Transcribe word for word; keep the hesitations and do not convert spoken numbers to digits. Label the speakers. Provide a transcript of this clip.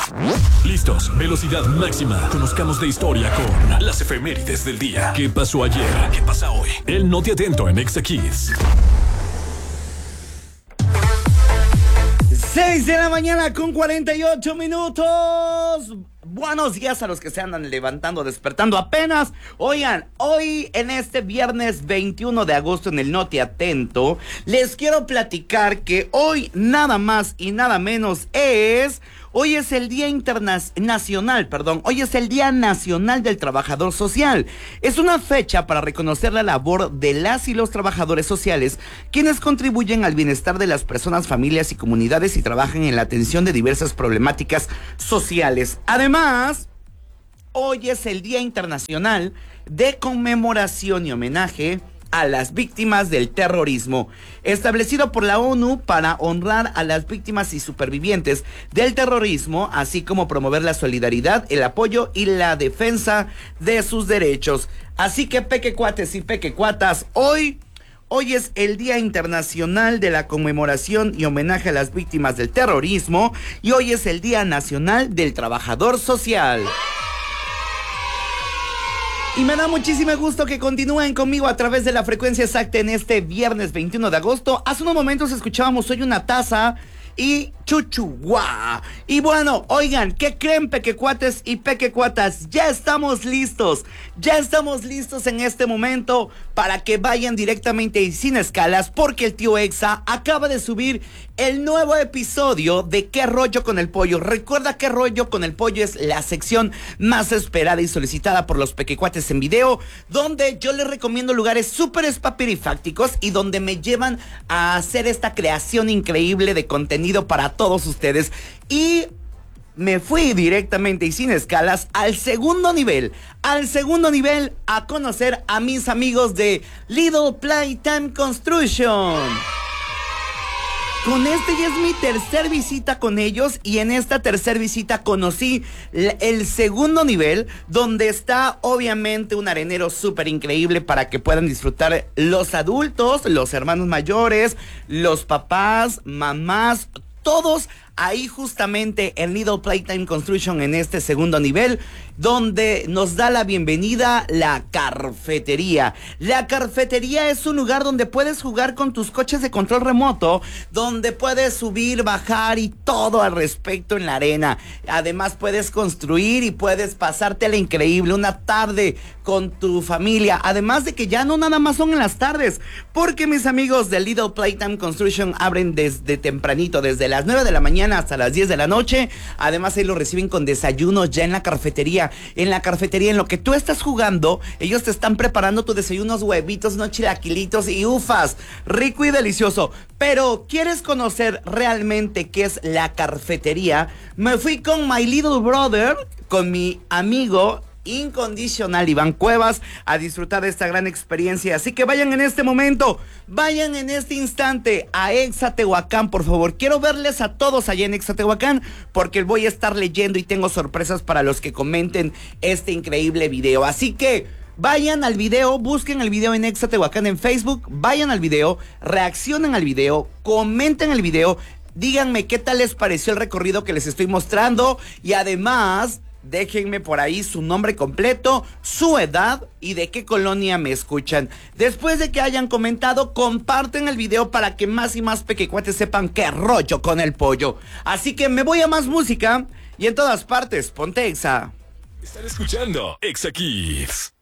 Speaker 1: Listos, velocidad máxima. Conozcamos de historia con las efemérides del día. ¿Qué pasó ayer? ¿Qué pasa hoy? El Noti Atento en Exa Kids.
Speaker 2: seis de la mañana con cuarenta y ocho minutos. Buenos días a los que se andan levantando, despertando apenas. Oigan, hoy en este viernes veintiuno de agosto en el Noti Atento, les quiero platicar que hoy nada más y nada menos es... Hoy es el Día Internacional, perdón, hoy es el Día Nacional del Trabajador Social. Es una fecha para reconocer la labor de las y los trabajadores sociales, quienes contribuyen al bienestar de las personas, familias y comunidades y trabajan en la atención de diversas problemáticas sociales. Además, hoy es el Día Internacional de Conmemoración y Homenaje a las víctimas del terrorismo, establecido por la ONU para honrar a las víctimas y supervivientes del terrorismo, así como promover la solidaridad, el apoyo y la defensa de sus derechos. Así que pequecuates y pequecuatas, hoy, hoy es el Día Internacional de la Conmemoración y Homenaje a las Víctimas del Terrorismo y hoy es el Día Nacional del Trabajador Social. Y me da muchísimo gusto que continúen conmigo a través de la frecuencia exacta en este viernes veintiuno de agosto. Hace unos momentos escuchábamos Hoy una taza y chuchuá. Y bueno, oigan, ¿qué creen, pequecuates y pequecuatas? Ya estamos listos, ya estamos listos en este momento para que vayan directamente y sin escalas, porque el tío Exa acaba de subir el nuevo episodio de ¿Qué rollo con el pollo? Recuerda, ¿Qué rollo con el pollo? Es la sección más esperada y solicitada por los pequecuates en video, donde yo les recomiendo lugares súper espapirifácticos y donde me llevan a hacer esta creación increíble de contenido para todos ustedes. Y me fui directamente y sin escalas al segundo nivel, al segundo nivel a conocer a mis amigos de Little Playtime Construction. Con este ya es mi tercer visita con ellos y en esta tercer visita conocí el segundo nivel, donde está obviamente un arenero súper increíble para que puedan disfrutar los adultos, los hermanos mayores, los papás, mamás, todos ahí justamente en Little Playtime Construction en este segundo nivel, donde nos da la bienvenida la Carfetería. La Carfetería es un lugar donde puedes jugar con tus coches de control remoto, donde puedes subir, bajar y todo al respecto en la arena. Además puedes construir y puedes pasártela increíble, una tarde con tu familia. Además de que ya no nada más son en las tardes, porque mis amigos de Little Playtime Construction abren desde tempranito, desde las nueve de la mañana hasta las diez de la noche. Además ahí lo reciben con desayunos ya en la cafetería. En la cafetería, en lo que tú estás jugando, ellos te están preparando tu desayuno, unos huevitos, unos chilaquilitos y ufas, rico y delicioso. Pero ¿quieres conocer realmente qué es la cafetería? Me fui con my little brother, con mi amigo incondicional Iván Cuevas, a disfrutar de esta gran experiencia. Así que vayan en este momento, vayan en este instante a Exatehuacán, por favor. Quiero verles a todos allá en Exatehuacán, porque voy a estar leyendo y tengo sorpresas para los que comenten este increíble video. Así que vayan al video, busquen el video en Exatehuacán en Facebook, vayan al video, reaccionen al video, comenten el video, díganme qué tal les pareció el recorrido que les estoy mostrando y además déjenme por ahí su nombre completo, su edad y de qué colonia me escuchan. Después de que hayan comentado, comparten el video para que más y más pequecuates sepan qué rollo con el pollo. Así que me voy a más música y en todas partes, ponte Exa.
Speaker 1: Están escuchando Exa Kids.